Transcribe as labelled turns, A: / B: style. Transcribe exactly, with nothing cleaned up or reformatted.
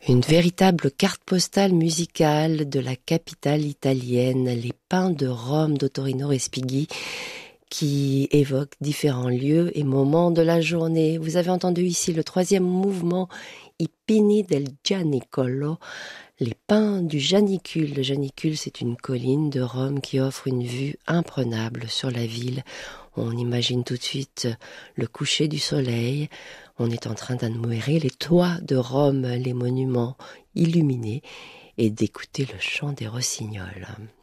A: Une véritable carte postale musicale de la capitale italienne, les pins de Rome d'Ottorino Respighi, qui évoquent différents lieux et moments de la journée. Vous avez entendu ici le troisième mouvement, I Pini del Gianicolo, les pins du Janicule. Le Janicule, c'est une colline de Rome qui offre une vue imprenable sur la ville. On imagine tout de suite le coucher du soleil. On est en train d'admirer les toits de Rome, les monuments illuminés et d'écouter le chant des rossignols.